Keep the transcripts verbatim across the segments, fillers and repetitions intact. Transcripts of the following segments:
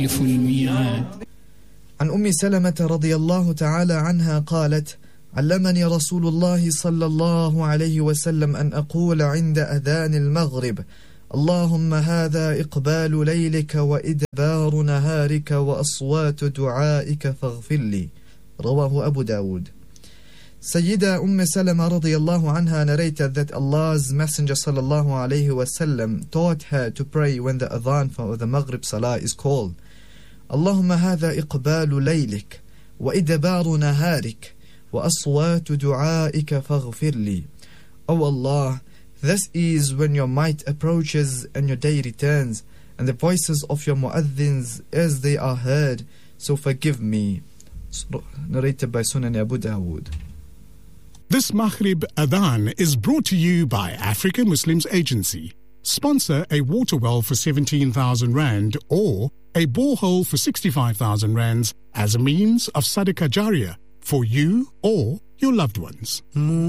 عن أم سلمة رضي الله تعالى عنها قالت: علمني رسول الله صلى الله عليه وسلم أن أقول عند أذان المغرب: اللهم هذا إقبال ليلك وإدبار نهارك وأصوات دعائك فاغفر لي. رواه Abu Dawood. Sayyida Umm Salama radiallahu anha narrated that Allah's Messenger sallallahu alayhi wasallam taught her to pray when the adhan for the Maghrib Salah is called: Allahumma hadha iqbalu laylik wa idbaru naharik wa aswatu du'aika faghfir li. O Allah, this is when your might approaches and your day returns, and the voices of your mu'adhins as they are heard, so forgive me. Narrated by Sunan Abu Dawood. This Maghrib Adhan is brought to you by African Muslims Agency. Sponsor a water well for seventeen thousand rand or a borehole for sixty-five thousand rands as a means of Sadaqah Jariyah for you or your loved ones.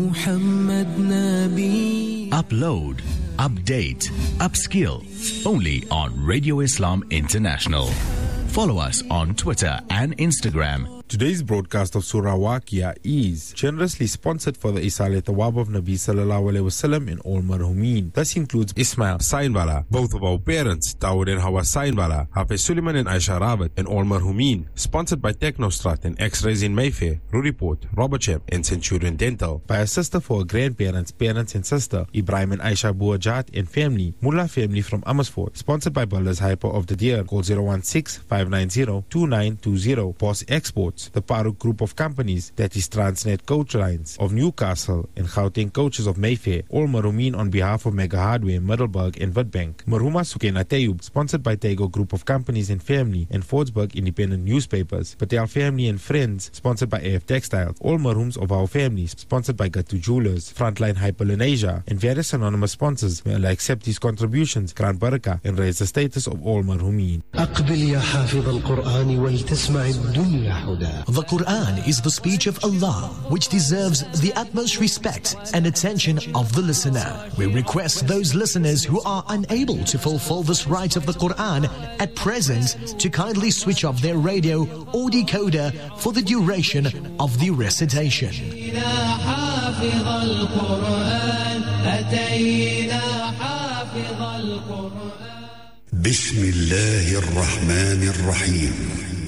Upload, update, upskill. Only on Radio Islam International. Follow us on Twitter and Instagram. Today's broadcast of Surah Waqia is generously sponsored for the Isal Thawab of Nabi Sallallahu Alaihi Wasallam in all marhumin. This includes Ismail Sainbala, both of our parents, Dawood and Hawa Sainbala, Hafiz Suleiman and Aisha Rabat, and all marhumin. Sponsored by Technostrat and X-Rays in Mayfair, Ruriport, Robertsham and Centurion Dental. By a sister for her grandparents, parents and sister, Ibrahim and Aisha Buajat and family, Mullah family from Amersfoort. Sponsored by Builders Hyper of the Deer. Call zero one six, five nine zero, two nine two zero. Boss Exports, the Farooq Group of companies, that is Transnet Coach Lines of Newcastle and Gauteng Coaches of Mayfair. All marhumin on behalf of Mega Hardware, Middelburg and Witbank. Marhuma Sukena Tayub, sponsored by Tego Group of companies and family and Fordsburg Independent Newspapers. Patel Family and Friends, sponsored by A F Textiles. All marhums of our families, sponsored by Gatu Jewelers, Frontline Hyperlenasia, and various anonymous sponsors. May Allah accept these contributions, grant barakah, and raise the status of all marhumin. The Quran is the speech of Allah, which deserves the utmost respect and attention of the listener. We request those listeners who are unable to fulfill this right of the Quran at present to kindly switch off their radio or decoder for the duration of the recitation. بسم الله الرحمن الرحيم